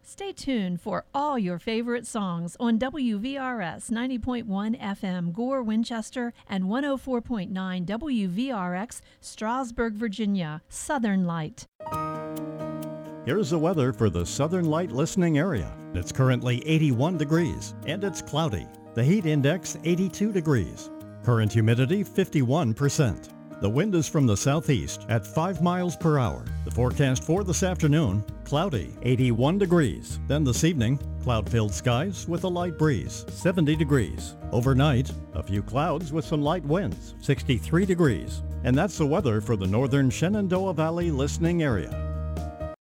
Stay tuned for all your favorite songs on WVRS 90.1 FM Gore, Winchester, and 104.9 WVRX Strasburg, Virginia. Southern Light. Here's the weather for the Southern Light listening area. It's currently 81 degrees and it's cloudy. The heat index 82 degrees. Current humidity 51%. The wind is from the southeast at 5 miles per hour. The forecast for this afternoon, cloudy, 81 degrees. Then this evening, cloud-filled skies with a light breeze, 70 degrees. Overnight, a few clouds with some light winds, 63 degrees. And that's the weather for the northern Shenandoah Valley listening area.